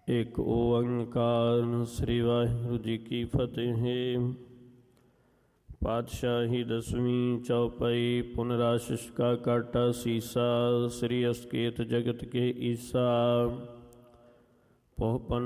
ਇੱਕ ਓੰਕਾਰ। ਸ੍ਰੀ ਵਾਹਿਗੁਰੂ ਜੀ ਕੀ ਫਤਿਹ। ਪਾਤਸ਼ਾਹੀ ਦਸਵੀਂ ਚੌਪਈ। ਪੁਨਰਾਸ਼ਿਸ਼ ਕਾ ਕਾਟਾ ਸੀਸਾ। ਸ੍ਰੀ ਅਸਕੇਤ ਜਗਤ ਕੇ ਈਸਾ। ਪਹੁਪਨ